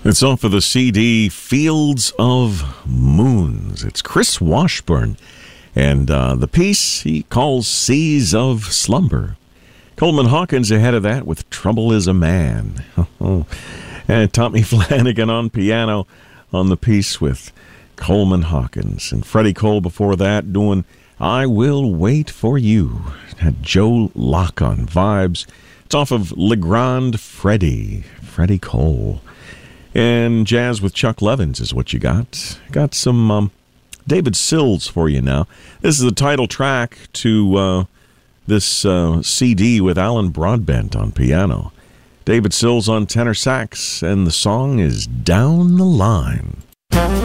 It's off of the CD Fields of Moons. It's Chris Washburn. And the piece he calls Seas of Slumber. Coleman Hawkins ahead of that with Trouble is a Man. And Tommy Flanagan on piano on the piece with Coleman Hawkins. And Freddie Cole before that doing I Will Wait for You. Had Joe Locke on vibes. It's off of Le Grand Freddie Cole. And jazz with Chuck Levins is what you got. Got some David Sills for you now. This is the title track to this CD with Alan Broadbent on piano. David Sills on tenor sax, and the song is Down the Line.